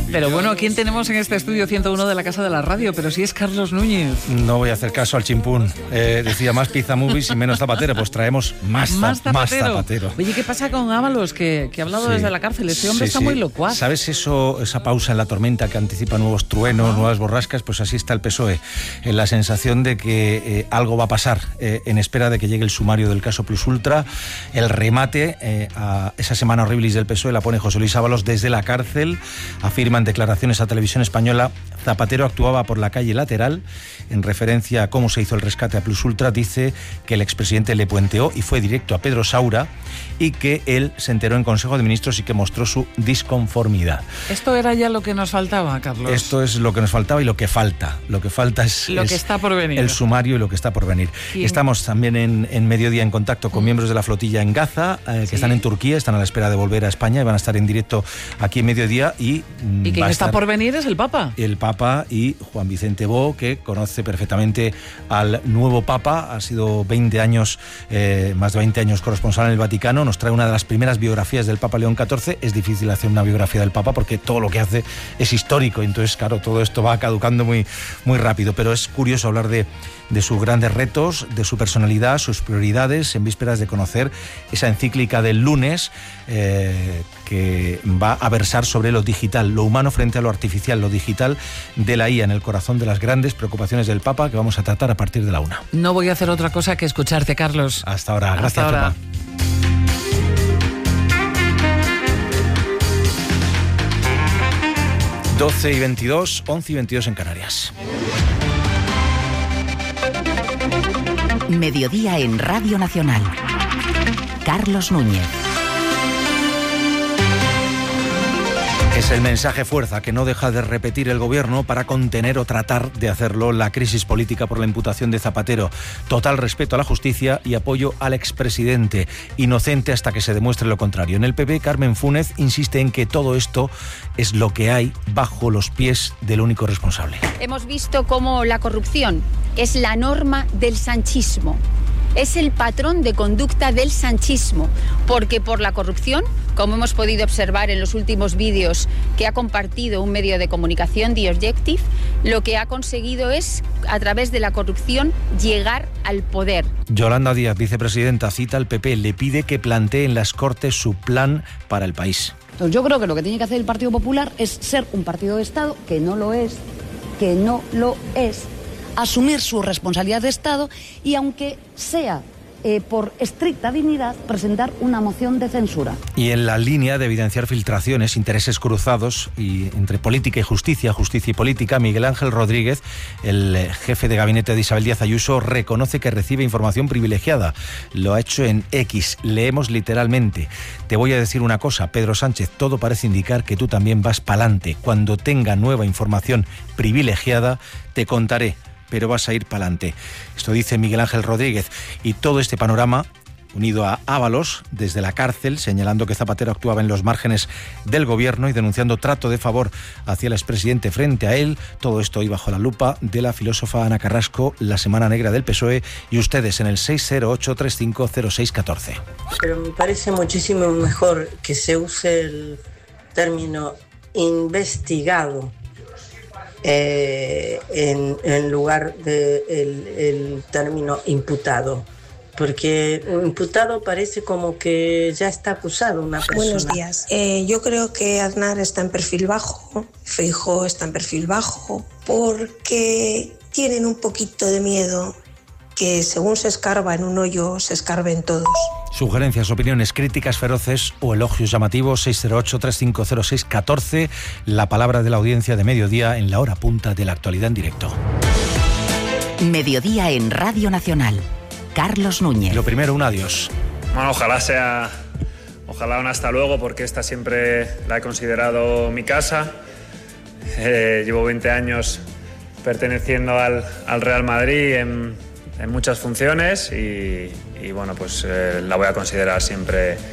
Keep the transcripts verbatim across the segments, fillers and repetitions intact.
Pero bueno, ¿quién tenemos en este estudio ciento uno de la Casa de la Radio? Pero sí es Carlos Núñez. No voy a hacer caso al chimpún. Eh, decía más pizza movies y menos Zapatero. Pues traemos más, ¿Más za- zapatero? más Zapatero. Oye, ¿qué pasa con Ábalos, que, que ha hablado Sí. desde la cárcel? Este hombre Sí, está sí. muy locuaz. ¿Sabes eso, esa pausa en la tormenta que anticipa nuevos truenos, nuevas borrascas? Pues así está el P S O E, en la sensación de que eh, algo va a pasar, eh, en espera de que llegue el sumario del caso Plus Ultra. El remate eh, a esa semana horribilis del P S O E la pone José Luis Ábalos desde la cárcel. Afirma en declaraciones a Televisión Española: Zapatero actuaba por la calle lateral. En referencia a cómo se hizo el rescate a Plus Ultra, dice que el expresidente le puenteó y fue directo a Pedro Saura, y que él se enteró en Consejo de Ministros y que mostró su disconformidad. Esto era ya lo que nos faltaba, Carlos. Esto es lo que nos faltaba y lo que falta. Lo que falta es, Lo es que está por venir. el sumario y lo que está por venir. ¿Quién? Estamos también en, en Mediodía en contacto con miembros de la flotilla en Gaza, eh, que Sí. están en Turquía, están a la espera de volver a España y van a estar en directo aquí en Mediodía. Y, mm, ¿Y va quién a está estar por venir es el Papa? el Papa y Juan Vicente Bo, que conoce perfectamente al nuevo Papa. Ha sido veinte años, eh, más de veinte años corresponsal en el Vaticano. Nos trae una de las primeras biografías del Papa León catorce. Es difícil hacer una biografía del Papa porque todo lo que hace es histórico. Entonces, claro, todo esto va caducando muy, muy rápido. Pero es curioso hablar de, de sus grandes retos, de su personalidad, sus prioridades, en vísperas de conocer esa encíclica del lunes, eh, que va a versar sobre lo digital, lo humano frente a lo artificial, lo digital de la I A en el corazón de las grandes preocupaciones del Papa, que vamos a tratar a partir de la una. No voy a hacer otra cosa que escucharte, Carlos. Hasta ahora. Gracias, Hasta ahora. Pepa. doce y veintidós, once y veintidós en Canarias. Mediodía en Radio Nacional. Carlos Núñez. Es el mensaje fuerza que no deja de repetir el gobierno para contener o tratar de hacerlo la crisis política por la imputación de Zapatero. Total respeto a la justicia y apoyo al expresidente, inocente hasta que se demuestre lo contrario. En el P P, Carmen Fúnez insiste en que todo esto es lo que hay bajo los pies del único responsable. Hemos visto cómo la corrupción es la norma del sanchismo. Es el patrón de conducta del sanchismo, porque por la corrupción, como hemos podido observar en los últimos vídeos que ha compartido un medio de comunicación, The Objective, lo que ha conseguido es, a través de la corrupción, llegar al poder. Yolanda Díaz, vicepresidenta, cita al P P, le pide que plantee en las Cortes su plan para el país. Entonces yo creo que lo que tiene que hacer el Partido Popular es ser un partido de Estado, que no lo es, que no lo es, asumir su responsabilidad de Estado y, aunque sea eh, por estricta dignidad, presentar una moción de censura. Y en la línea de evidenciar filtraciones, intereses cruzados y entre política y justicia, justicia y política, Miguel Ángel Rodríguez, el jefe de gabinete de Isabel Díaz Ayuso, reconoce que recibe información privilegiada. Lo ha hecho en X. Leemos literalmente: te voy a decir una cosa, Pedro Sánchez, todo parece indicar que tú también vas pa'lante. Cuando tenga nueva información privilegiada, te contaré, pero vas a ir para adelante. Esto dice Miguel Ángel Rodríguez. Y todo este panorama, unido a Ábalos desde la cárcel, señalando que Zapatero actuaba en los márgenes del gobierno y denunciando trato de favor hacia el expresidente frente a él, todo esto hoy bajo la lupa de la filósofa Ana Carrasco, la Semana Negra del P S O E, y ustedes en el seis cero ocho, treinta y cinco cero seis catorce. Pero me parece muchísimo mejor que se use el término investigado Eh, en, en lugar del de el término imputado, porque imputado parece como que ya está acusado una persona. Buenos días. Eh, yo creo que Aznar está en perfil bajo, Feijóo está en perfil bajo, porque tienen un poquito de miedo que según se escarba en un hoyo, se escarben todos. Sugerencias, opiniones, críticas feroces o elogios llamativos, seis cero ocho, treinta y cinco cero seis catorce, la palabra de la audiencia de Mediodía en la hora punta de la actualidad en directo. Mediodía en Radio Nacional. Carlos Núñez. Lo primero, un adiós. Bueno, ojalá sea, ojalá un hasta luego, porque esta siempre la he considerado mi casa. Eh, llevo veinte años perteneciendo al, al Real Madrid en, en muchas funciones y, y bueno, pues eh, la voy a considerar siempre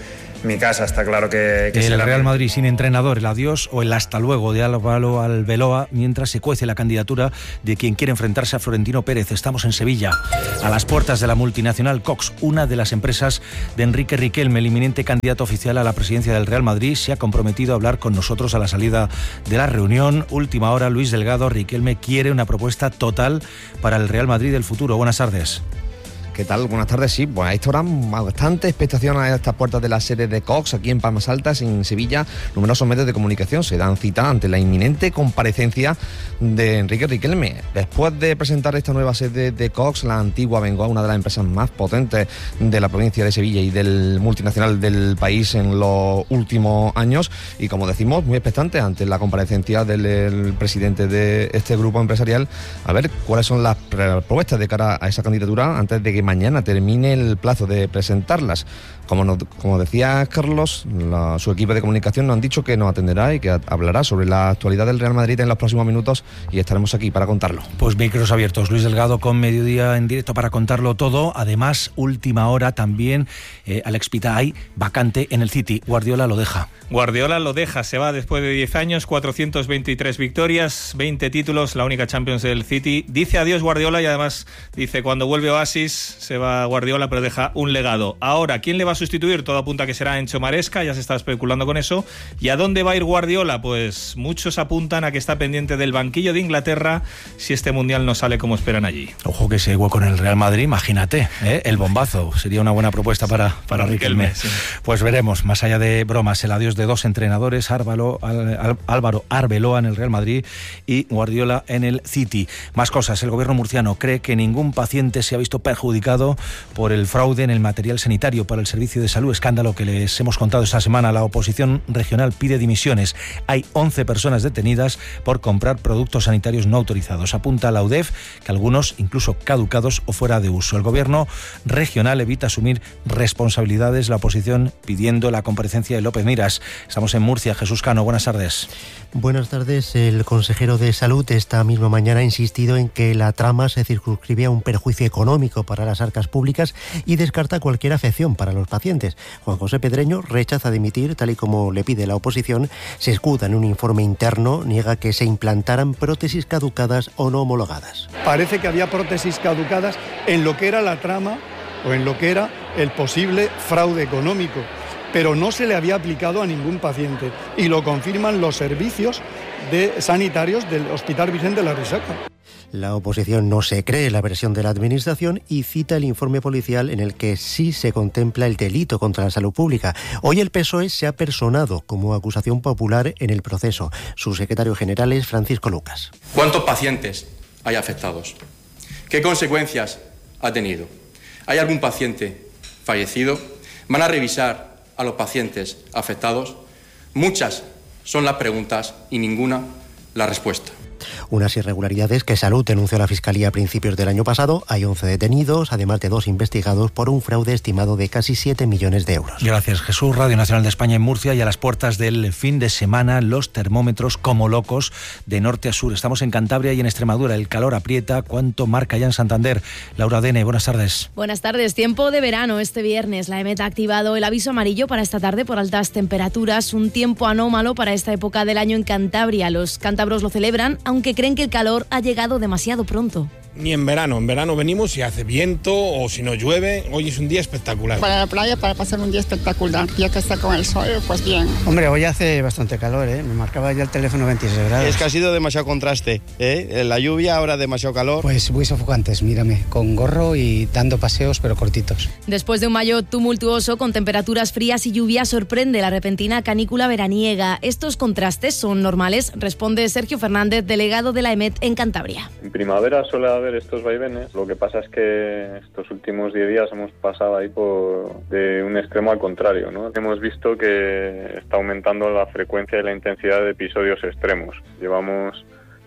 mi casa, está claro que, que el será Real mi... Madrid sin entrenador, el adiós o el hasta luego de Álvaro Arbeloa, mientras se cuece la candidatura de quien quiere enfrentarse a Florentino Pérez. Estamos en Sevilla, a las puertas de la multinacional Cox, una de las empresas de Enrique Riquelme, el inminente candidato oficial a la presidencia del Real Madrid. Se ha comprometido a hablar con nosotros a la salida de la reunión. Última hora, Luis Delgado. Riquelme quiere una propuesta total para el Real Madrid del futuro. Buenas tardes. ¿Qué tal? Buenas tardes. Sí, pues a esta hora bastante expectación a estas puertas de la sede de Cox, aquí en Palmas Altas, en Sevilla. Numerosos medios de comunicación se dan cita ante la inminente comparecencia de Enrique Riquelme. Después de presentar esta nueva sede de Cox, la antigua Bengoa, una de las empresas más potentes de la provincia de Sevilla y del multinacional del país en los últimos años, y como decimos, muy expectante ante la comparecencia del el presidente de este grupo empresarial, a ver cuáles son las propuestas de cara a esa candidatura antes de que mañana termine el plazo de presentarlas. Como, nos, como decía Carlos, la, su equipo de comunicación nos han dicho que nos atenderá y que hablará sobre la actualidad del Real Madrid en los próximos minutos, y estaremos aquí para contarlo. Pues micros abiertos, Luis Delgado con Mediodía en directo para contarlo todo. Además, última hora también, eh, Alex Pita, hay vacante en el City. Guardiola lo deja. Guardiola lo deja, se va después de diez años, cuatrocientas veintitrés victorias, veinte títulos, la única Champions del City. Dice adiós Guardiola y además dice cuando vuelve Oasis se va Guardiola, pero deja un legado. Ahora, ¿quién le va a sustituir? Todo apunta a que será Enzo Maresca, ya se está especulando con eso. ¿Y a dónde va a ir Guardiola? Pues muchos apuntan a que está pendiente del banquillo de Inglaterra si este Mundial no sale como esperan allí. Ojo que ese hueco en el Real Madrid, imagínate, ¿eh? El bombazo, sería una buena propuesta para, para, para Riquelme. Sí. Pues veremos, más allá de bromas, el adiós de dos entrenadores, Álvaro, Álvaro Arbeloa en el Real Madrid y Guardiola en el City. Más cosas, el gobierno murciano cree que ningún paciente se ha visto perjudicado por el fraude en el material sanitario para el servicio de salud, escándalo que les hemos contado esta semana. La oposición regional pide dimisiones. Hay once personas detenidas por comprar productos sanitarios no autorizados. Apunta la U D E F que algunos incluso caducados o fuera de uso. El gobierno regional evita asumir responsabilidades, la oposición pidiendo la comparecencia de López Miras. Estamos en Murcia. Jesús Cano, buenas tardes. Buenas tardes. El consejero de Salud esta misma mañana ha insistido en que la trama se circunscribe a un perjuicio económico para las arcas públicas y descarta cualquier afección para los pacientes. Juan José Pedreño rechaza dimitir, tal y como le pide la oposición, se escuda en un informe interno, niega que se implantaran prótesis caducadas o no homologadas. Parece que había prótesis caducadas en lo que era la trama o en lo que era el posible fraude económico, pero no se le había aplicado a ningún paciente, y lo confirman los servicios de sanitarios del Hospital Virgen de la Risaca. La oposición no se cree la versión de la Administración y cita el informe policial en el que sí se contempla el delito contra la salud pública. Hoy el P S O E se ha personado como acusación popular en el proceso. Su secretario general es Francisco Lucas. ¿Cuántos pacientes hay afectados? ¿Qué consecuencias ha tenido? ¿Hay algún paciente fallecido? ¿Van a revisar a los pacientes afectados? Muchas son las preguntas y ninguna la respuesta. Unas irregularidades que Salud denunció a la Fiscalía a principios del año pasado. Hay once detenidos, además de dos investigados por un fraude estimado de casi siete millones de euros. Gracias, Jesús. Radio Nacional de España en Murcia, y a las puertas del fin de semana los termómetros como locos de norte a sur. Estamos en Cantabria y en Extremadura. El calor aprieta. ¿Cuánto marca ya en Santander? Laura Dene, buenas tardes. Buenas tardes. Tiempo de verano este viernes. La EMET ha activado el aviso amarillo para esta tarde por altas temperaturas. Un tiempo anómalo para esta época del año en Cantabria. Los cántabros lo celebran, aunque creen que el calor ha llegado demasiado pronto. Ni en verano, en verano venimos y hace viento o si no llueve. Hoy es un día espectacular. Para la playa, para pasar un día espectacular, ya que está con el sol, pues bien. Hombre, hoy hace bastante calor, ¿eh? Me marcaba ya el teléfono veintiséis grados. Es que ha sido demasiado contraste, ¿eh? La lluvia, ahora demasiado calor. Pues muy sofocantes, mírame, con gorro y dando paseos pero cortitos. Después de un mayo tumultuoso con temperaturas frías y lluvia, sorprende la repentina canícula veraniega. ¿Estos contrastes son normales? Responde Sergio Fernández, delegado de la EMET en Cantabria. En primavera suele haber estos vaivenes, lo que pasa es que estos últimos diez días hemos pasado ahí por de un extremo al contrario, ¿no? Hemos visto que está aumentando la frecuencia y la intensidad de episodios extremos. Llevamos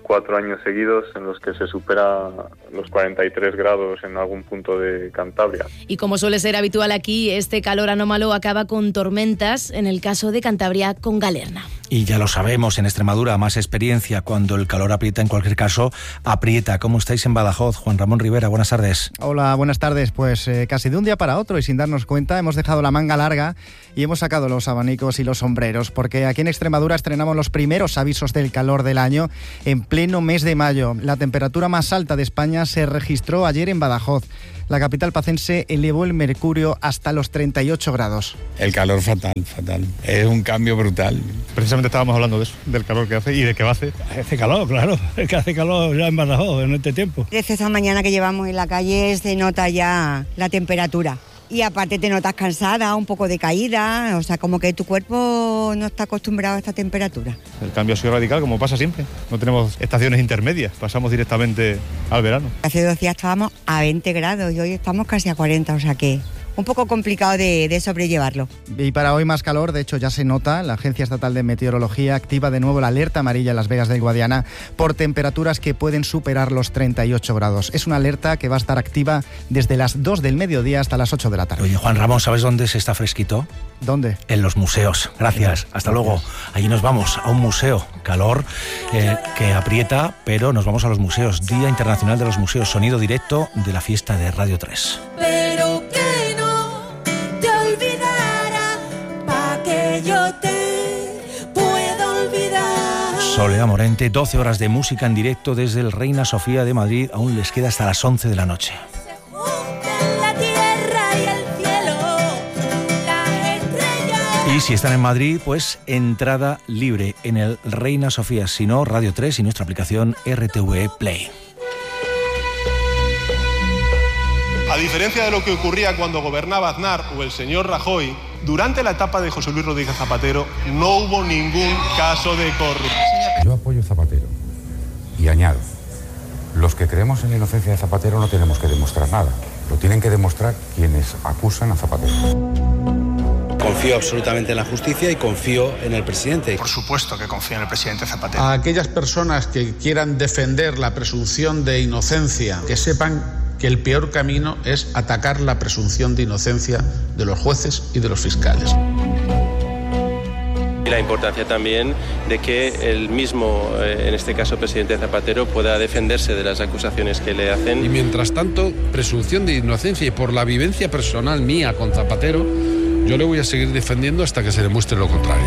cuatro años seguidos en los que se supera los cuarenta y tres grados en algún punto de Cantabria. Y como suele ser habitual aquí, este calor anómalo acaba con tormentas, en el caso de Cantabria con Galerna. Y ya lo sabemos, en Extremadura más experiencia, cuando el calor aprieta, en cualquier caso, aprieta. ¿Cómo estáis en Badajoz? Juan Ramón Rivera, buenas tardes. Hola, buenas tardes. Pues eh, casi de un día para otro y sin darnos cuenta hemos dejado la manga larga y hemos sacado los abanicos y los sombreros, porque aquí en Extremadura estrenamos los primeros avisos del calor del año en pleno mes de mayo. La temperatura más alta de España se registró ayer en Badajoz. La capital pacense elevó el mercurio hasta los treinta y ocho grados. El calor fatal, fatal. Es un cambio brutal. Precisamente estábamos hablando de eso, del calor que hace y de qué va a hacer. Hace calor, claro. Es que hace calor ya en Badajoz en este tiempo. Desde esta mañana que llevamos en la calle se nota ya la temperatura. Y aparte te notas cansada, un poco decaída, o sea, como que tu cuerpo no está acostumbrado a esta temperatura. El cambio ha sido radical, como pasa siempre. No tenemos estaciones intermedias, pasamos directamente al verano. Hace dos días estábamos a veinte grados y hoy estamos casi a cuarenta, o sea que un poco complicado de, de sobrellevarlo. Y para hoy más calor, de hecho ya se nota. La Agencia Estatal de Meteorología activa de nuevo la alerta amarilla en Las Vegas del Guadiana por temperaturas que pueden superar los treinta y ocho grados. Es una alerta que va a estar activa desde las dos del mediodía hasta las ocho de la tarde. Oye, Juan Ramón, ¿sabes dónde se está fresquito? ¿Dónde? En los museos. Gracias. Hasta luego. Allí nos vamos a un museo. Calor eh, que aprieta, pero nos vamos a los museos. Día Internacional de los Museos. Sonido directo de la fiesta de Radio tres. Pero que no te olvidara, pa' que yo te pueda olvidar. Soledad Morente, doce horas de música en directo desde el Reina Sofía de Madrid. Aún les queda hasta las once de la noche. Y si están en Madrid, pues entrada libre en el Reina Sofía, si no, Radio tres y nuestra aplicación R T V E Play. A diferencia de lo que ocurría cuando gobernaba Aznar o el señor Rajoy, durante la etapa de José Luis Rodríguez Zapatero no hubo ningún caso de corrupción. Yo apoyo a Zapatero y añado, los que creemos en la inocencia de Zapatero no tenemos que demostrar nada, lo tienen que demostrar quienes acusan a Zapatero. Confío absolutamente en la justicia y confío en el presidente. Por supuesto que confío en el presidente Zapatero. A aquellas personas que quieran defender la presunción de inocencia, que sepan que el peor camino es atacar la presunción de inocencia de los jueces y de los fiscales. Y la importancia también de que el mismo, en este caso presidente Zapatero, pueda defenderse de las acusaciones que le hacen. Y mientras tanto, presunción de inocencia y por la vivencia personal mía con Zapatero, yo le voy a seguir defendiendo hasta que se demuestre lo contrario.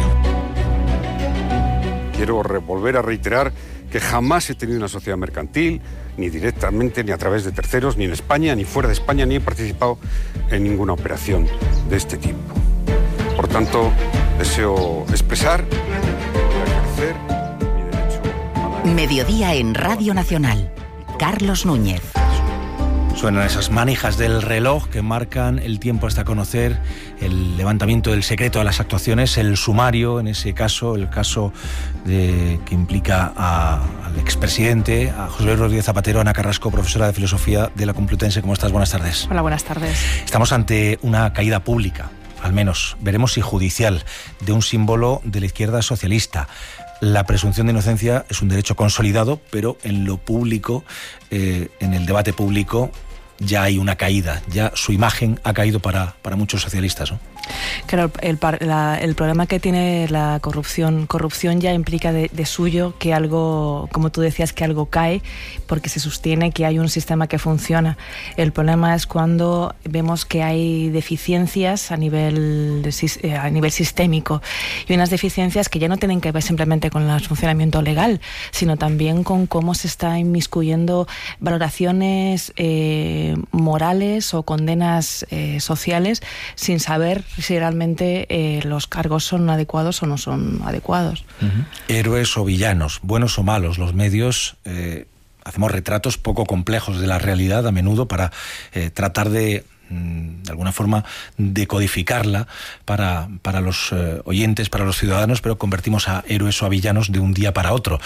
Quiero volver a reiterar que jamás he tenido una sociedad mercantil, ni directamente, ni a través de terceros, ni en España, ni fuera de España, ni he participado en ninguna operación de este tipo. Por tanto, deseo expresar y ejercer mi derecho a la... Mediodía en Radio Nacional. Carlos Núñez. Suenan esas manijas del reloj que marcan el tiempo hasta conocer el levantamiento del secreto de las actuaciones, el sumario, en ese caso, el caso de, que implica a, al expresidente, a José Luis Rodríguez Zapatero. Ana Carrasco, profesora de Filosofía de la Complutense. ¿Cómo estás? Buenas tardes. Hola, buenas tardes. Estamos ante una caída pública, al menos, veremos si judicial, de un símbolo de la izquierda socialista. La presunción de inocencia es un derecho consolidado, pero en lo público, eh, en el debate público, ya hay una caída, ya su imagen ha caído para, para muchos socialistas, ¿no? Claro, el, la, el problema que tiene la corrupción, corrupción ya implica de, de suyo que algo, como tú decías, que algo cae porque se sostiene que hay un sistema que funciona. El problema es cuando vemos que hay deficiencias a nivel, de, a nivel sistémico y unas deficiencias que ya no tienen que ver simplemente con el funcionamiento legal, sino también con cómo se está inmiscuyendo valoraciones eh, morales o condenas eh, sociales sin saber si realmente eh, los cargos son adecuados o no son adecuados. Uh-huh. Héroes o villanos, buenos o malos, los medios eh, hacemos retratos poco complejos de la realidad a menudo para eh, tratar de de alguna forma decodificarla para, para los eh, oyentes, para los ciudadanos, pero convertimos a héroes o a villanos de un día para otro.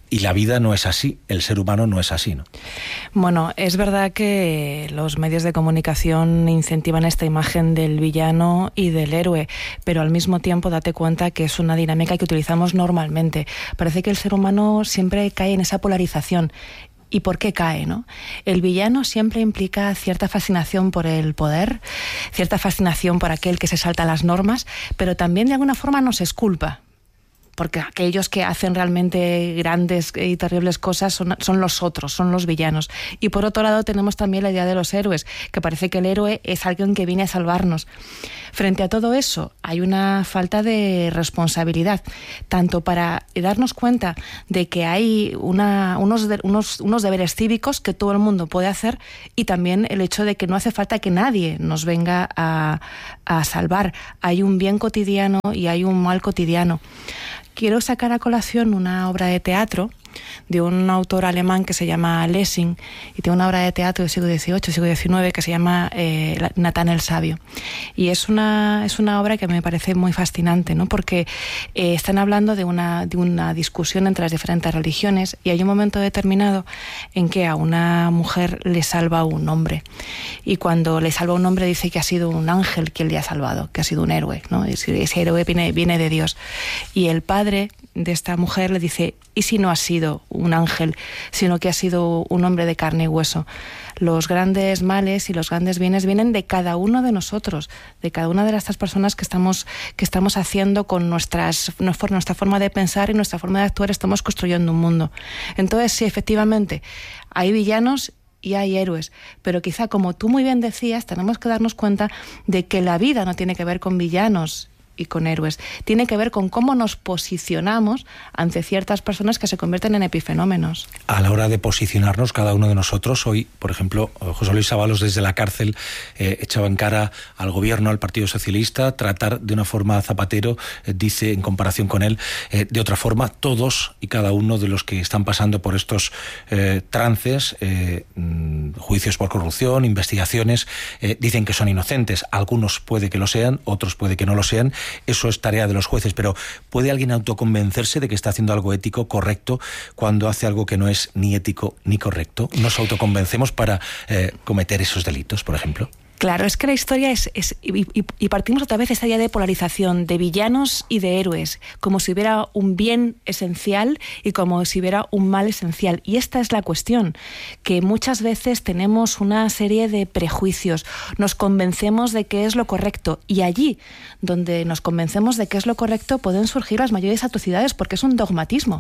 Y la vida no es así, el ser humano no es así, ¿no? Bueno, es verdad que los medios de comunicación incentivan esta imagen del villano y del héroe, pero al mismo tiempo date cuenta que es una dinámica que utilizamos normalmente. Parece que el ser humano siempre cae en esa polarización. ¿Y por qué cae, no? El villano siempre implica cierta fascinación por el poder, cierta fascinación por aquel que se salta las normas, pero también de alguna forma nos exculpa. Porque aquellos que hacen realmente grandes y terribles cosas son, son los otros, son los villanos. Y por otro lado tenemos también la idea de los héroes, que parece que el héroe es alguien que viene a salvarnos. Frente a todo eso hay una falta de responsabilidad, tanto para darnos cuenta de que hay una, unos, de, unos, unos deberes cívicos que todo el mundo puede hacer, y también el hecho de que no hace falta que nadie nos venga a, a salvar. Hay un bien cotidiano y hay un mal cotidiano. Quiero sacar a colación una obra de teatro de un autor alemán que se llama Lessing, y tiene una obra de teatro del siglo dieciocho, siglo diecinueve, que se llama eh, Natán el Sabio. Y es una, es una obra que me parece muy fascinante, ¿no? Porque eh, están hablando de una, de una discusión entre las diferentes religiones, y hay un momento determinado en que a una mujer le salva un hombre. Y cuando le salva un hombre dice que ha sido un ángel quien le ha salvado, que ha sido un héroe, ¿no? Ese, ese héroe viene, viene de Dios. Y el padre de esta mujer le dice: ¿y si no ha sido un ángel, sino que ha sido un hombre de carne y hueso? Los grandes males y los grandes bienes vienen de cada uno de nosotros, de cada una de estas personas que estamos, que estamos haciendo con nuestras, nuestra forma de pensar y nuestra forma de actuar, estamos construyendo un mundo. Entonces, sí, efectivamente, hay villanos y hay héroes, pero quizá, como tú muy bien decías, tenemos que darnos cuenta de que la vida no tiene que ver con villanos y con héroes, tiene que ver con cómo nos posicionamos ante ciertas personas que se convierten en epifenómenos. A la hora de posicionarnos cada uno de nosotros, hoy, por ejemplo, José Luis Ábalos desde la cárcel eh, echaba en cara al gobierno, al Partido Socialista, tratar de una forma a Zapatero, eh, dice en comparación con él, eh, de otra forma. Todos y cada uno de los que están pasando por estos eh, trances, eh, juicios por corrupción, investigaciones, eh, dicen que son inocentes. Algunos puede que lo sean, otros puede que no lo sean. Eso es tarea de los jueces, pero ¿puede alguien autoconvencerse de que está haciendo algo ético, correcto, cuando hace algo que no es ni ético ni correcto? ¿Nos autoconvencemos para eh, cometer esos delitos, por ejemplo? Claro, es que la historia es... es y, y, y partimos otra vez de esta idea de polarización, de villanos y de héroes, como si hubiera un bien esencial y como si hubiera un mal esencial. Y esta es la cuestión, que muchas veces tenemos una serie de prejuicios, nos convencemos de que es lo correcto, y allí donde nos convencemos de que es lo correcto pueden surgir las mayores atrocidades, porque es un dogmatismo.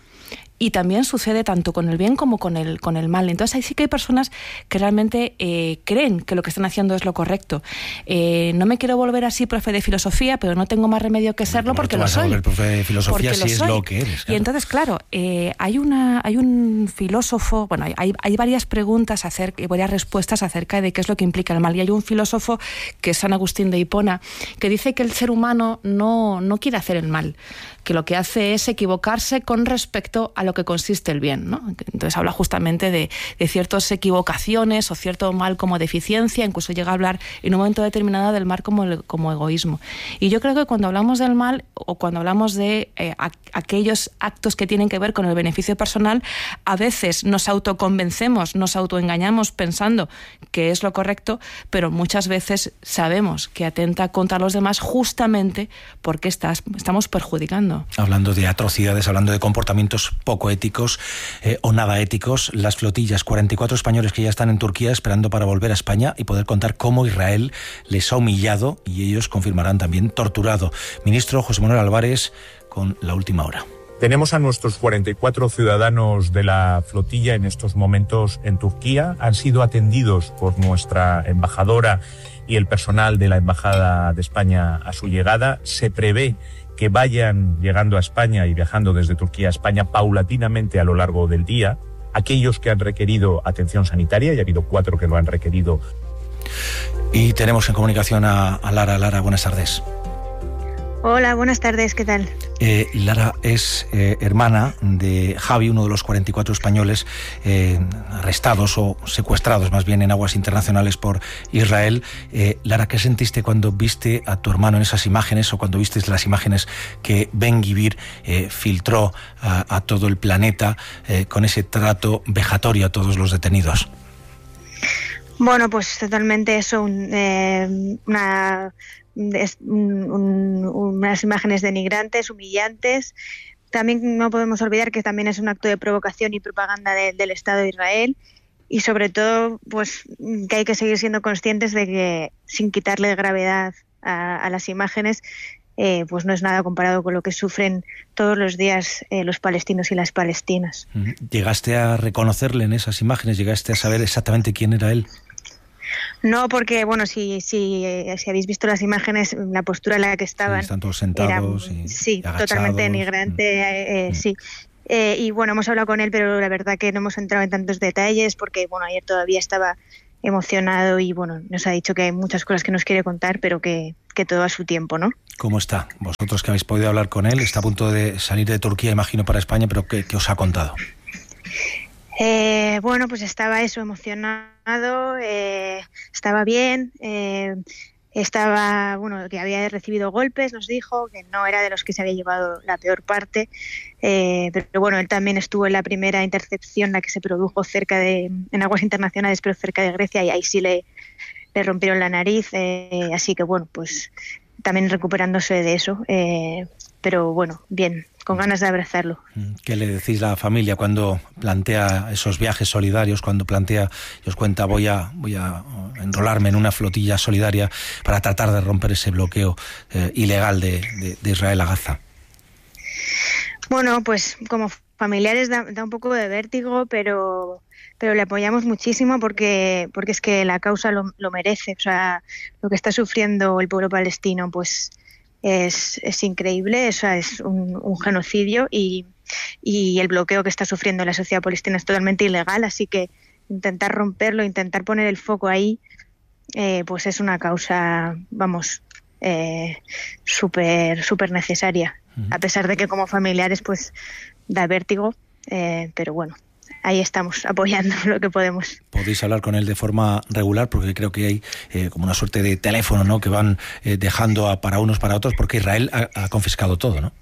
Y también sucede tanto con el bien como con el, con el mal. Entonces ahí sí que hay personas que realmente eh, creen que lo que están haciendo es lo correcto. Eh, no me quiero volver así profe de filosofía, pero no tengo más remedio que serlo, porque lo soy. Vas a volver profe de filosofía si es lo que eres. Claro. Y entonces, claro, eh, hay, una, hay un filósofo, bueno, hay, hay varias preguntas acerca, y varias respuestas acerca de qué es lo que implica el mal. Y hay un filósofo, que es San Agustín de Hipona, que dice que el ser humano no, no quiere hacer el mal, que lo que hace es equivocarse con respecto a lo que consiste el bien, ¿no? Entonces habla justamente de, de ciertas equivocaciones o cierto mal como deficiencia, incluso llega a hablar en un momento determinado del mal como, el, como egoísmo. Y yo creo que cuando hablamos del mal, o cuando hablamos de eh, a, aquellos actos que tienen que ver con el beneficio personal, a veces nos autoconvencemos, nos autoengañamos pensando que es lo correcto, pero muchas veces sabemos que atenta contra los demás justamente porque estás, estamos perjudicando. Hablando de atrocidades, hablando de comportamientos poco éticos eh, o nada éticos, las flotillas, cuarenta y cuatro españoles que ya están en Turquía esperando para volver a España y poder contar cómo Israel les ha humillado, y ellos confirmarán también torturado. Ministro José Manuel Álvarez con la última hora. Tenemos a nuestros cuarenta y cuatro ciudadanos de la flotilla en estos momentos en Turquía. Han sido atendidos por nuestra embajadora y el personal de la Embajada de España a su llegada. Se prevé que vayan llegando a España y viajando desde Turquía a España paulatinamente a lo largo del día. Aquellos que han requerido atención sanitaria, y ha habido cuatro que lo han requerido. Y tenemos en comunicación a, a Lara. Lara, buenas tardes. Hola, buenas tardes, ¿qué tal? Eh, Lara es eh, hermana de Javi, uno de los cuarenta y cuatro españoles eh, arrestados o secuestrados más bien en aguas internacionales por Israel. Eh, Lara, ¿qué sentiste cuando viste a tu hermano en esas imágenes o cuando viste las imágenes que Ben Gvir eh, filtró a, a todo el planeta eh, con ese trato vejatorio a todos los detenidos? Bueno, pues totalmente eso, un, eh, una... Es un, un, unas imágenes denigrantes, humillantes. También no podemos olvidar que también es un acto de provocación y propaganda de, del Estado de Israel, y sobre todo pues que hay que seguir siendo conscientes de que, sin quitarle gravedad a, a las imágenes, eh, pues no es nada comparado con lo que sufren todos los días eh, los palestinos y las palestinas. ¿Llegaste a reconocerle en esas imágenes? ¿Llegaste a saber exactamente quién era él? No, porque, bueno, si, si, si habéis visto las imágenes, la postura en la que estaban... Sí, están todos sentados era, y Sí, agachados. Totalmente denigrante, mm. eh, eh, sí. Eh, y, bueno, hemos hablado con él, pero la verdad que no hemos entrado en tantos detalles porque, bueno, ayer todavía estaba emocionado y, bueno, nos ha dicho que hay muchas cosas que nos quiere contar, pero que, que todo a su tiempo, ¿no? ¿Cómo está? Vosotros que habéis podido hablar con él, está a punto de salir de Turquía, imagino, para España, pero ¿qué, qué os ha contado? Eh, bueno, pues estaba eso, emocionado, eh, estaba bien, eh, estaba, bueno, que había recibido golpes, nos dijo, que no era de los que se había llevado la peor parte, eh, pero bueno, él también estuvo en la primera intercepción, la que se produjo cerca de, en aguas internacionales, pero cerca de Grecia, y ahí sí le, le rompieron la nariz, eh, así que bueno, pues también recuperándose de eso, eh, pero bueno, bien, con ganas de abrazarlo. ¿Qué le decís a la familia cuando plantea esos viajes solidarios, cuando plantea y os cuenta voy a voy a enrolarme en una flotilla solidaria para tratar de romper ese bloqueo eh, ilegal de, de, de Israel a Gaza? Bueno, pues como familiares da, da un poco de vértigo, pero pero le apoyamos muchísimo porque porque es que la causa lo, lo merece. O sea, lo que está sufriendo el pueblo palestino, pues Es, es increíble, o sea, es un, un genocidio y, y el bloqueo que está sufriendo la sociedad palestina es totalmente ilegal, así que intentar romperlo, intentar poner el foco ahí, eh, pues es una causa, vamos, eh, súper súper necesaria, uh-huh. A pesar de que como familiares pues da vértigo, eh, pero bueno. Ahí estamos, apoyando lo que podemos. Podéis hablar con él de forma regular, porque creo que hay eh, como una suerte de teléfono, ¿no?, que van eh, dejando a, para unos para otros, porque Israel ha, ha confiscado todo, ¿no?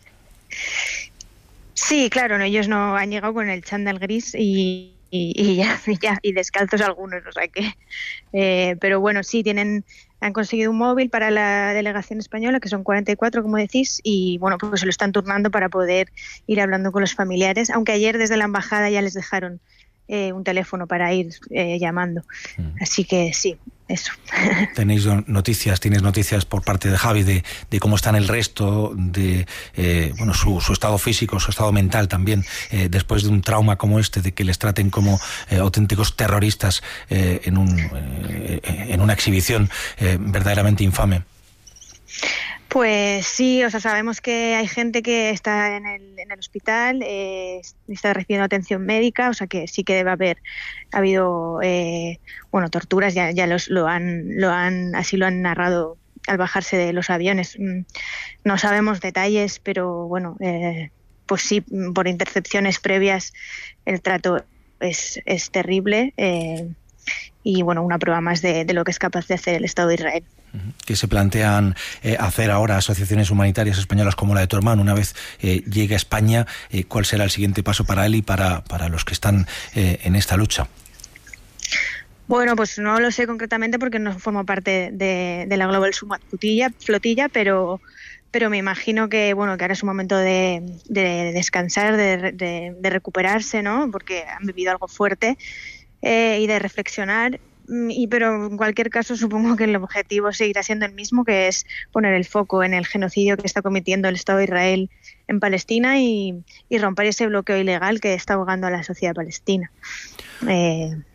Sí, claro, no, ellos no han llegado con el chándal gris y, y, y ya, y ya, y descalzos algunos, o sea que... Eh, pero bueno, sí, tienen... Han conseguido un móvil para la delegación española, que son cuarenta y cuatro, como decís, y bueno, pues se lo están turnando para poder ir hablando con los familiares, aunque ayer desde la embajada ya les dejaron eh, un teléfono para ir eh, llamando. Mm. Así que sí, eso. ¿Tenéis noticias, tienes noticias por parte de Javi de, de cómo están el resto, de eh, bueno su, su estado físico, su estado mental también, eh, después de un trauma como este, de que les traten como eh, auténticos terroristas eh, en, un, eh, en una exhibición eh, verdaderamente infame? Pues sí, o sea, sabemos que hay gente que está en el, en el hospital, eh, está recibiendo atención médica, o sea que sí que debe haber ha habido eh, bueno, torturas, ya, ya los, lo han, lo han, así lo han narrado al bajarse de los aviones. No sabemos detalles, pero bueno, eh, pues sí, por intercepciones previas el trato es, es terrible eh, y bueno, una prueba más de, de lo que es capaz de hacer el Estado de Israel. ¿Qué se plantean eh, hacer ahora asociaciones humanitarias españolas como la de tu hermano una vez eh, llegue a España? Eh, ¿Cuál será el siguiente paso para él y para, para los que están eh, en esta lucha? Bueno, pues no lo sé concretamente porque no formo parte de, de la Global Summit flotilla, flotilla pero, pero me imagino que bueno que ahora es un momento de, de descansar, de, de, de recuperarse, ¿no? Porque han vivido algo fuerte eh, y de reflexionar. Y pero en cualquier caso supongo que el objetivo seguirá siendo el mismo, que es poner el foco en el genocidio que está cometiendo el Estado de Israel en Palestina y, y romper ese bloqueo ilegal que está ahogando a la sociedad palestina. Eh,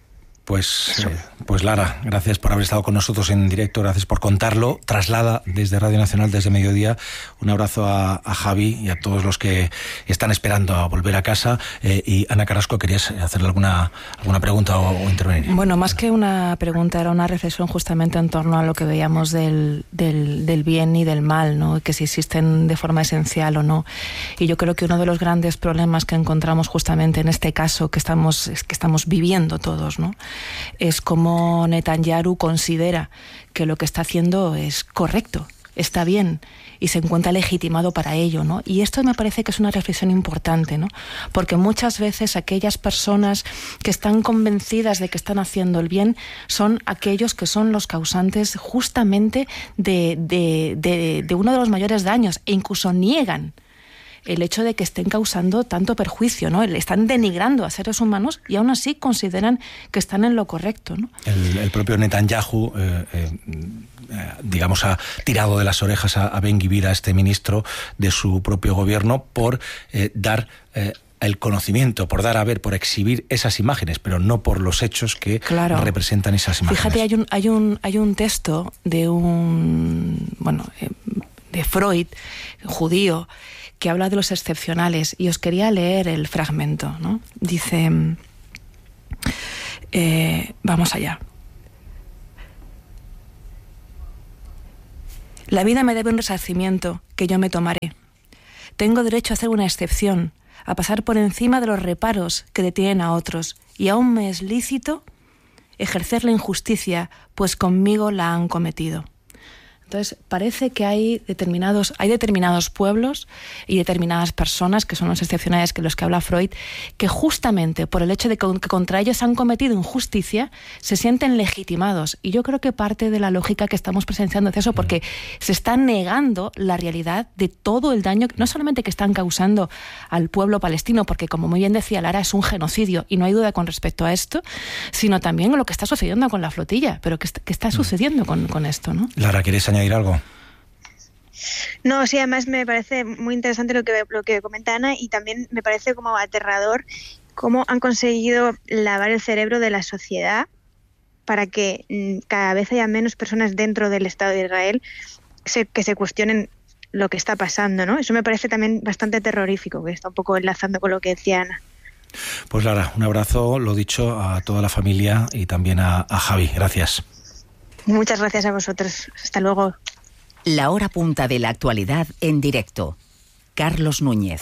Pues, eh, pues Lara, gracias por haber estado con nosotros en directo, gracias por contarlo. Traslada desde Radio Nacional, desde mediodía, un abrazo a, a Javi y a todos los que están esperando a volver a casa. Eh, y Ana Carrasco, ¿querías hacerle alguna, alguna pregunta o, o intervenir? Bueno, más que una pregunta, era una reflexión justamente en torno a lo que veíamos del, del, del bien y del mal, ¿no? Que si existen de forma esencial o no. Y yo creo que uno de los grandes problemas que encontramos justamente en este caso que estamos, que estamos viviendo todos, ¿no?, es como Netanyahu considera que lo que está haciendo es correcto, está bien y se encuentra legitimado para ello, ¿no? Y esto me parece que es una reflexión importante, ¿no? Porque muchas veces aquellas personas que están convencidas de que están haciendo el bien son aquellos que son los causantes justamente de, de, de, de uno de los mayores daños, e incluso niegan el hecho de que estén causando tanto perjuicio, ¿no? Le están denigrando a seres humanos y aún así consideran que están en lo correcto, ¿no? El, el propio Netanyahu, eh, eh, digamos, ha tirado de las orejas a, a Ben-Gvir, a este ministro de su propio gobierno, por eh, dar eh, el conocimiento, por dar a ver, por exhibir esas imágenes, pero no por los hechos que claro. representan esas imágenes. Fíjate, hay un, hay un, hay un texto de un, bueno, eh, de Freud, judío, que habla de los excepcionales, y os quería leer el fragmento, ¿no? Dice, eh, vamos allá. La vida me debe un resarcimiento que yo me tomaré. Tengo derecho a hacer una excepción, a pasar por encima de los reparos que detienen a otros, y aún me es lícito ejercer la injusticia, pues conmigo la han cometido. Entonces, parece que hay determinados, hay determinados pueblos y determinadas personas, que son los excepcionales que los que habla Freud, que justamente por el hecho de que contra ellos han cometido injusticia, se sienten legitimados. Y yo creo que parte de la lógica que estamos presenciando es eso, porque se está negando la realidad de todo el daño, no solamente que están causando al pueblo palestino, porque como muy bien decía Lara, es un genocidio, y no hay duda con respecto a esto, sino también lo que está sucediendo con la flotilla, pero que está, que está sucediendo con, con esto, ¿no? Lara, ¿quieres añadir algo? No, sí, además me parece muy interesante lo que, lo que comenta Ana, y también me parece como aterrador cómo han conseguido lavar el cerebro de la sociedad para que mm, cada vez haya menos personas dentro del Estado de Israel se, que se cuestionen lo que está pasando, ¿no? Eso me parece también bastante terrorífico, que está un poco enlazando con lo que decía Ana. Pues Lara, un abrazo, lo dicho, a toda la familia y también a, a Javi. Gracias. Muchas gracias a vosotros. Hasta luego. La hora punta de la actualidad en directo. Carlos Núñez.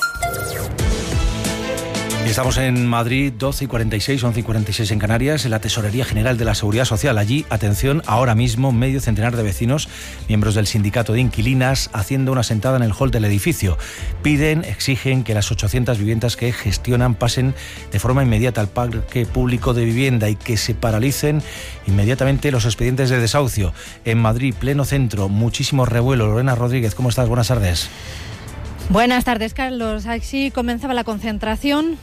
Estamos en Madrid, doce y cuarenta y seis, once y cuarenta y seis en Canarias, en la Tesorería General de la Seguridad Social. Allí, atención, ahora mismo medio centenar de vecinos, miembros del sindicato de inquilinas, haciendo una sentada en el hall del edificio. Piden, exigen que las ochocientas viviendas que gestionan pasen de forma inmediata al parque público de vivienda y que se paralicen inmediatamente los expedientes de desahucio. En Madrid, pleno centro, muchísimo revuelo. Lorena Rodríguez, ¿cómo estás? Buenas tardes. Buenas tardes, Carlos. Así comenzaba la concentración.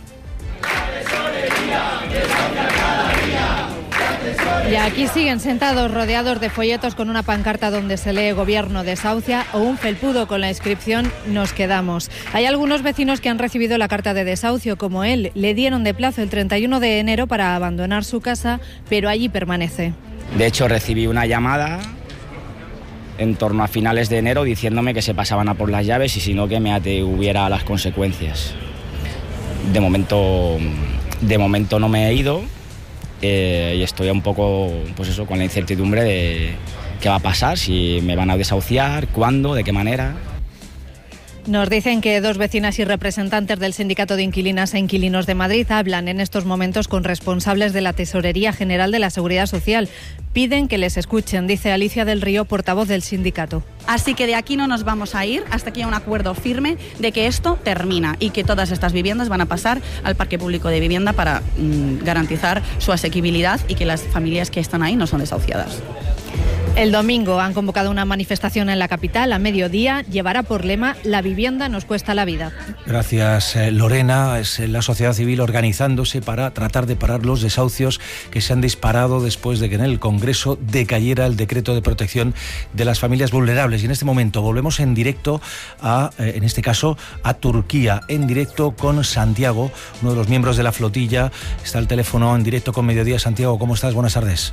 Y aquí siguen sentados rodeados de folletos con una pancarta donde se lee Gobierno desahucia o un felpudo con la inscripción Nos quedamos. Hay algunos vecinos que han recibido la carta de desahucio, como él. Le dieron de plazo el treinta y uno de enero para abandonar su casa, pero allí permanece. De hecho, recibí una llamada en torno a finales de enero diciéndome que se pasaban a por las llaves y si no que me atribuiera a las consecuencias. De momento, de momento no me he ido eh, y estoy un poco, pues eso, con la incertidumbre de qué va a pasar, si me van a desahuciar, cuándo, de qué manera. Nos dicen que dos vecinas y representantes del Sindicato de Inquilinas e Inquilinos de Madrid hablan en estos momentos con responsables de la Tesorería General de la Seguridad Social. Piden que les escuchen, dice Alicia del Río, portavoz del sindicato. Así que de aquí no nos vamos a ir hasta que haya un acuerdo firme de que esto termina y que todas estas viviendas van a pasar al parque público de vivienda para mmm, garantizar su asequibilidad y que las familias que están ahí no son desahuciadas. El domingo han convocado una manifestación en la capital a mediodía. Llevará por lema "La vivienda nos cuesta la vida". Gracias, eh, Lorena. Es la sociedad civil organizándose para tratar de parar los desahucios que se han disparado después de que en el Congreso decayera el decreto de protección de las familias vulnerables. Y en este momento volvemos en directo a, eh, en este caso, a Turquía, en directo con Santiago, uno de los miembros de la flotilla. Está al teléfono en directo con Mediodía. Santiago, ¿cómo estás? Buenas tardes.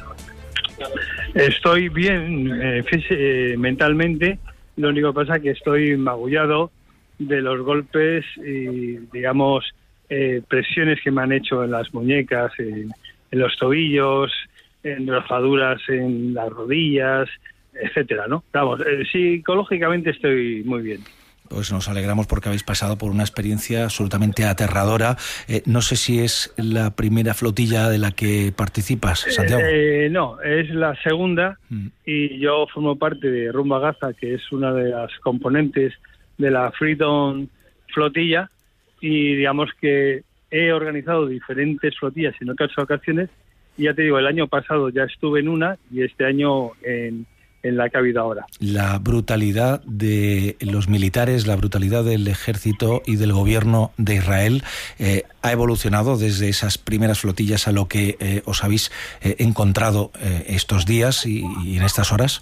Estoy bien eh, eh, mentalmente, lo único que pasa es que estoy magullado de los golpes y, digamos, eh, presiones que me han hecho en las muñecas, en, en los tobillos, en rozaduras en las rodillas, etcétera, ¿no? Vamos, eh, psicológicamente estoy muy bien. Pues nos alegramos porque habéis pasado por una experiencia absolutamente aterradora. Eh, no sé si es la primera flotilla de la que participas, Santiago. Eh, no, es la segunda mm. y yo formo parte de Rumbo a Gaza, que es una de las componentes de la Freedom Flotilla, y digamos que he organizado diferentes flotillas en otras ocasiones, y ya te digo, el año pasado ya estuve en una y este año en... en la que ha habido ahora. La brutalidad de los militares, la brutalidad del ejército y del gobierno de Israel eh, ha evolucionado desde esas primeras flotillas a lo que eh, os habéis eh, encontrado eh, estos días y, y en estas horas.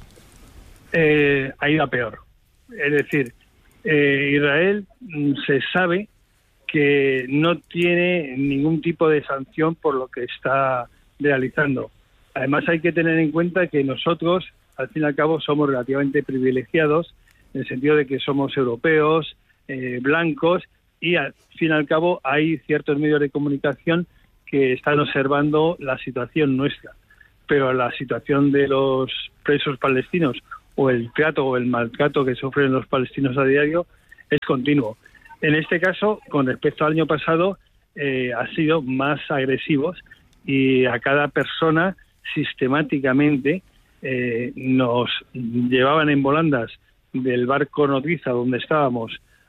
Eh, ha ido a peor. Es decir, eh, Israel se sabe que no tiene ningún tipo de sanción por lo que está realizando. Además hay que tener en cuenta que nosotros, al fin y al cabo, somos relativamente privilegiados, en el sentido de que somos europeos, eh, blancos, y al fin y al cabo hay ciertos medios de comunicación que están observando la situación nuestra. Pero la situación de los presos palestinos, o el trato o el maltrato que sufren los palestinos a diario, es continuo. En este caso, con respecto al año pasado, eh, ha sido más agresivos, y a cada persona sistemáticamente Eh, nos llevaban en volandas del barco nodriza donde estábamos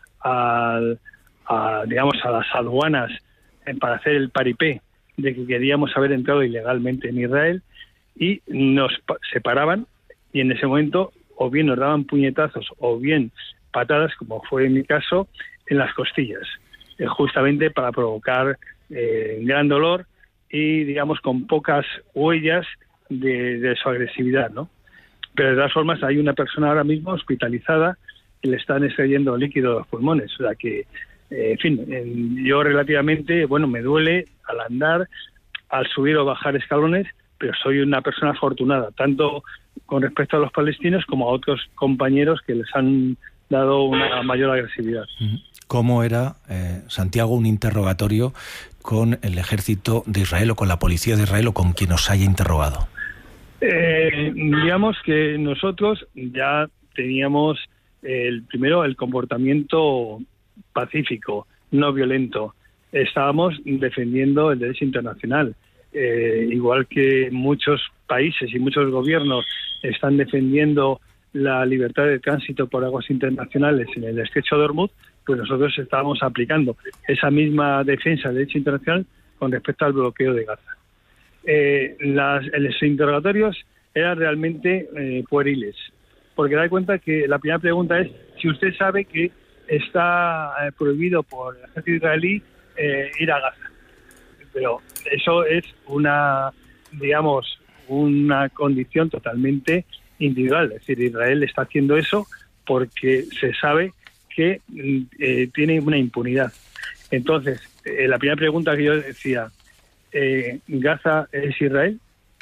al, a, digamos, a las aduanas eh, para hacer el paripé de que queríamos haber entrado ilegalmente en Israel, y nos separaban, y en ese momento o bien nos daban puñetazos o bien patadas, como fue en mi caso, en las costillas, eh, justamente para provocar eh, gran dolor y, digamos, con pocas huellas De, de su agresividad, ¿no? Pero de todas formas hay una persona ahora mismo hospitalizada que le están extrayendo líquido de los pulmones, o sea que, eh, en fin, en, yo relativamente, bueno, me duele al andar, al subir o bajar escalones, pero soy una persona afortunada, tanto con respecto a los palestinos como a otros compañeros que les han dado una mayor agresividad. ¿Cómo era, eh, Santiago, un interrogatorio con el ejército de Israel o con la policía de Israel o con quien os haya interrogado? Eh, digamos que nosotros ya teníamos el primero el comportamiento pacífico, no violento. Estábamos defendiendo el derecho internacional, eh, igual que muchos países y muchos gobiernos están defendiendo la libertad de tránsito por aguas internacionales en el estrecho de Hormuz, pues nosotros estábamos aplicando esa misma defensa del derecho internacional con respecto al bloqueo de Gaza. Eh, las, los interrogatorios eran realmente eh, pueriles, porque da cuenta que la primera pregunta es si usted sabe que está eh, prohibido por el ejército israelí eh, ir a Gaza. Pero eso es una, digamos, una condición totalmente individual. Es decir, Israel está haciendo eso porque se sabe que eh, tiene una impunidad. Entonces, eh, la primera pregunta que yo decía, eh, ¿Gaza es Israel?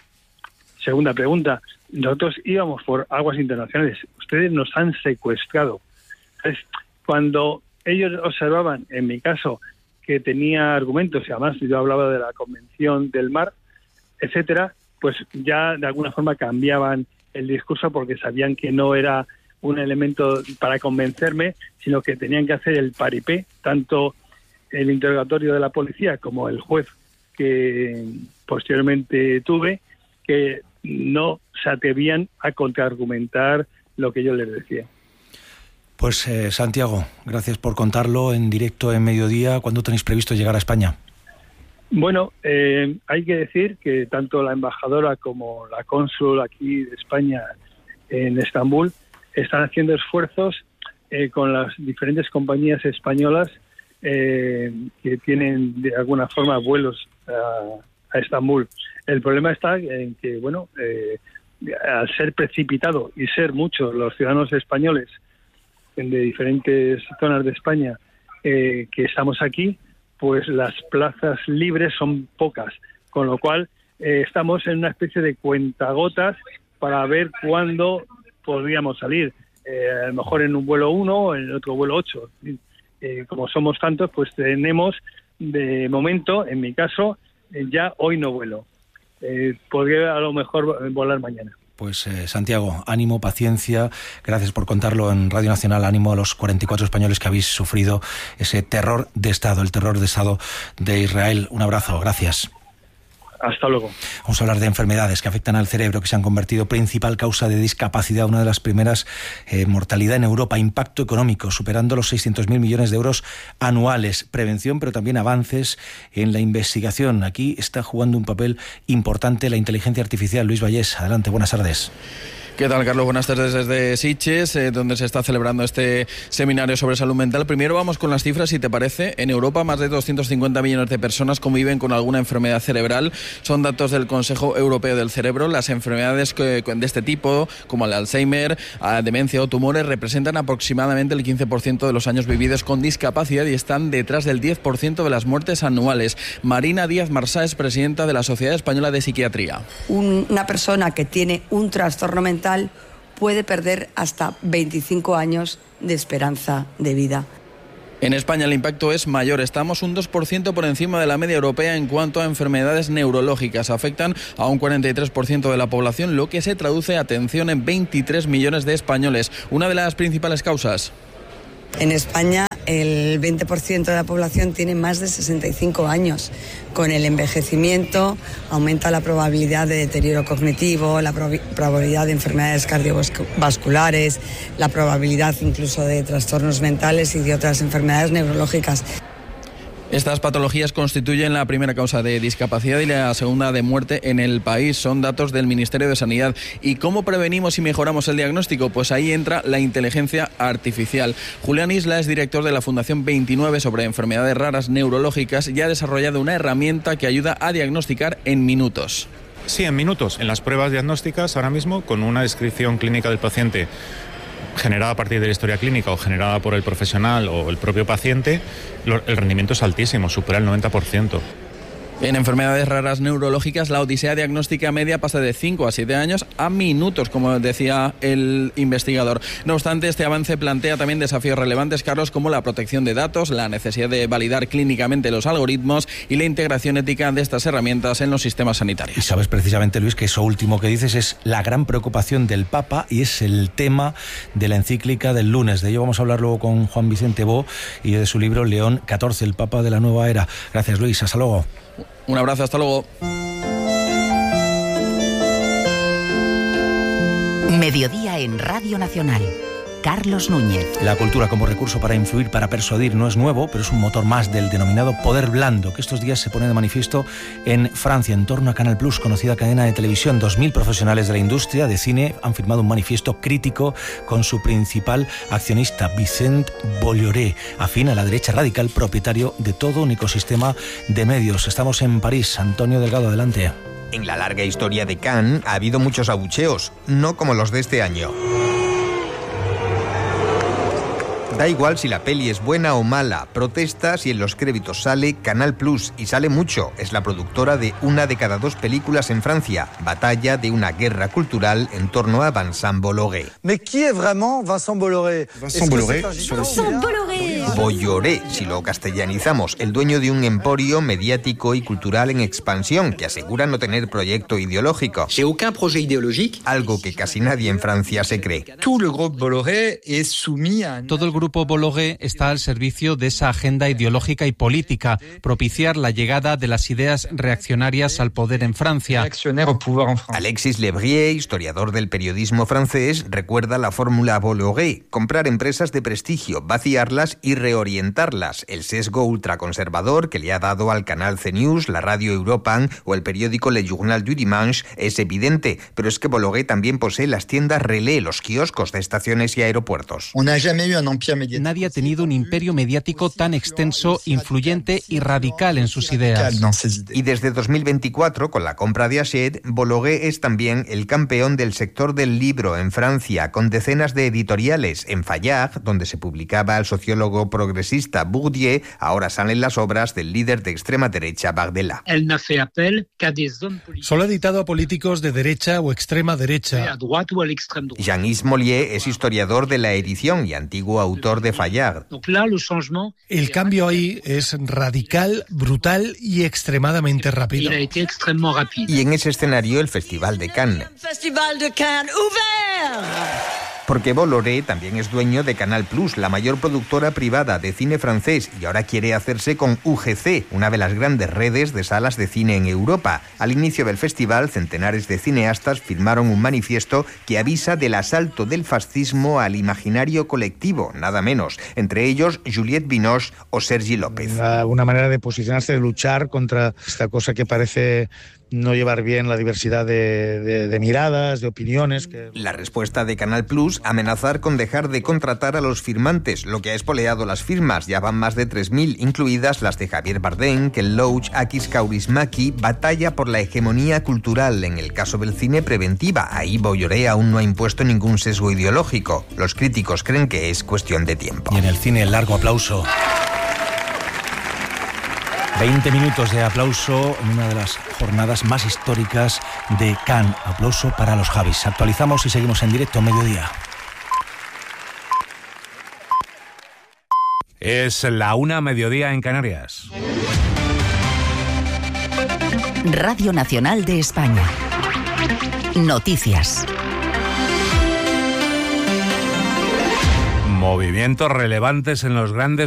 Segunda pregunta, nosotros íbamos por aguas internacionales, ustedes nos han secuestrado. Entonces, cuando ellos observaban, en mi caso, que tenía argumentos, y además yo hablaba de la Convención del Mar, etcétera, pues ya de alguna forma cambiaban el discurso porque sabían que no era un elemento para convencerme, sino que tenían que hacer el paripé, tanto el interrogatorio de la policía como el juez que posteriormente tuve, que no se atrevían a contraargumentar lo que yo les decía. Pues eh, Santiago, gracias por contarlo en directo en Mediodía. ¿Cuándo tenéis previsto llegar a España? Bueno, eh, hay que decir que tanto la embajadora como la cónsul aquí de España en Estambul, están haciendo esfuerzos eh, con las diferentes compañías españolas eh, que tienen de alguna forma vuelos a, a Estambul. El problema está en que, bueno, eh, al ser precipitado y ser muchos los ciudadanos españoles de diferentes zonas de España eh, que estamos aquí, pues las plazas libres son pocas, con lo cual eh, estamos en una especie de cuentagotas para ver cuándo podríamos salir. Eh, a lo mejor en un vuelo uno o en otro vuelo ocho. Eh, como somos tantos, pues tenemos de momento, en mi caso, eh, ya hoy no vuelo. Eh, podría a lo mejor volar mañana. Pues eh, Santiago, ánimo, paciencia, gracias por contarlo en Radio Nacional, ánimo a los cuarenta y cuatro españoles que habéis sufrido ese terror de Estado, el terror de Estado de Israel. Un abrazo, gracias. Hasta luego. Vamos a hablar de enfermedades que afectan al cerebro, que se han convertido principal causa de discapacidad, una de las primeras, eh, mortalidad en Europa, impacto económico, superando los seiscientos mil millones de euros anuales, prevención, pero también avances en la investigación. Aquí está jugando un papel importante la inteligencia artificial. Luis Vallés, adelante, buenas tardes. ¿Qué tal, Carlos? Buenas tardes desde Sitges, eh, donde se está celebrando este seminario sobre salud mental. Primero vamos con las cifras, si te parece. En Europa, más de doscientos cincuenta millones de personas conviven con alguna enfermedad cerebral. Son datos del Consejo Europeo del Cerebro. Las enfermedades que, de este tipo, como el Alzheimer, demencia o tumores, representan aproximadamente el quince por ciento de los años vividos con discapacidad y están detrás del diez por ciento de las muertes anuales. Marina Díaz Marsá es presidenta de la Sociedad Española de Psiquiatría. Una persona que tiene un trastorno mental puede perder hasta veinticinco años de esperanza de vida. En España el impacto es mayor. Estamos un dos por ciento por encima de la media europea en cuanto a enfermedades neurológicas. Afectan a un cuarenta y tres por ciento de la población, lo que se traduce, atención, en veintitrés millones de españoles. Una de las principales causas. En España el veinte por ciento de la población tiene más de sesenta y cinco años. Con el envejecimiento aumenta la probabilidad de deterioro cognitivo, la prob- probabilidad de enfermedades cardiovasculares, la probabilidad incluso de trastornos mentales y de otras enfermedades neurológicas. Estas patologías constituyen la primera causa de discapacidad y la segunda de muerte en el país. Son datos del Ministerio de Sanidad. ¿Y cómo prevenimos y mejoramos el diagnóstico? Pues ahí entra la inteligencia artificial. Julián Isla es director de la Fundación veintinueve sobre enfermedades raras neurológicas y ha desarrollado una herramienta que ayuda a diagnosticar en minutos. Sí, en minutos. En las pruebas diagnósticas ahora mismo, con una descripción clínica del paciente generada a partir de la historia clínica o generada por el profesional o el propio paciente, el rendimiento es altísimo, supera el noventa por ciento. En enfermedades raras neurológicas, la odisea diagnóstica media pasa de cinco a siete años a minutos, como decía el investigador. No obstante, este avance plantea también desafíos relevantes, Carlos, como la protección de datos, la necesidad de validar clínicamente los algoritmos y la integración ética de estas herramientas en los sistemas sanitarios. Y sabes precisamente, Luis, que eso último que dices es la gran preocupación del Papa y es el tema de la encíclica del lunes. De ello vamos a hablar luego con Juan Vicente Bo y de su libro León catorce, el Papa de la Nueva Era. Gracias, Luis. Hasta luego. Un abrazo, hasta luego. Mediodía en Radio Nacional. Carlos Núñez. La cultura como recurso para influir, para persuadir, no es nuevo, pero es un motor más del denominado poder blando, que estos días se pone de manifiesto en Francia, en torno a Canal Plus, conocida cadena de televisión. Dos mil profesionales de la industria de cine han firmado un manifiesto crítico con su principal accionista, Vicent Bolloré, afín a la derecha radical, propietario de todo un ecosistema de medios. Estamos en París. Antonio Delgado, adelante. En la larga historia de Cannes ha habido muchos abucheos, no como los de este año. Da igual si la peli es buena o mala, protesta si en los créditos sale Canal Plus, y sale mucho. Es la productora de una de cada dos películas en Francia, batalla de una guerra cultural en torno a Vincent Bolloré. ¿Mais qui est vraiment Vincent Bolloré? Vincent Bolloré, Vincent Bolloré. Bolloré, si lo castellanizamos, el dueño de un emporio mediático y cultural en expansión que asegura no tener proyecto ideológico. J'ai aucun projet idéologique. Algo que casi nadie en Francia se cree. Tout le groupe Bolloré est soumis à... Todo el grupo Bolloré está al servicio de esa agenda ideológica y política, propiciar la llegada de las ideas reaccionarias al poder en Francia. Alexis Lebrier, historiador del periodismo francés, recuerda la fórmula Bolloré: comprar empresas de prestigio, vaciarlas y y reorientarlas. El sesgo ultraconservador que le ha dado al canal C News, la radio Europan o el periódico Le Journal du Dimanche es evidente, pero es que Bolloré también posee las tiendas Relais, los kioscos de estaciones y aeropuertos. Nadie ha tenido un imperio mediático tan extenso, influyente y radical en sus ideas. Y desde dos mil veinticuatro, con la compra de Hachette, Bolloré es también el campeón del sector del libro en Francia, con decenas de editoriales. En Fayard, donde se publicaba el sociólogo progresista Bourdieu, ahora salen las obras del líder de extrema derecha Bardella. Solo ha editado a políticos de derecha o extrema derecha. Jean-Yves Mollier es historiador de la edición y antiguo autor de Fayard. El cambio ahí es radical, brutal y extremadamente rápido. Y en ese escenario el Festival de Cannes. Porque Bolloré también es dueño de Canal Plus, la mayor productora privada de cine francés, y ahora quiere hacerse con U G C, una de las grandes redes de salas de cine en Europa. Al inicio del festival, centenares de cineastas firmaron un manifiesto que avisa del asalto del fascismo al imaginario colectivo, nada menos. Entre ellos, Juliette Binoche o Sergi López. Una, una manera de posicionarse, de luchar contra esta cosa que parece no llevar bien la diversidad de, de, de miradas, de opiniones. Que... La respuesta de Canal Plus, amenazar con dejar de contratar a los firmantes, lo que ha espoleado las firmas. Ya van más de tres mil, incluidas las de Javier Bardem, Ken Loach, Akis Kaurismäki. Batalla por la hegemonía cultural. En el caso del cine, preventiva. Ahí Bolloré aún no ha impuesto ningún sesgo ideológico. Los críticos creen que es cuestión de tiempo. Y en el cine, el largo aplauso. veinte minutos de aplauso en una de las jornadas más históricas de Cannes. Aplauso para los Javis. Actualizamos y seguimos en directo a mediodía. Es la una, mediodía en Canarias. Radio Nacional de España. Noticias. Movimientos relevantes en los grandes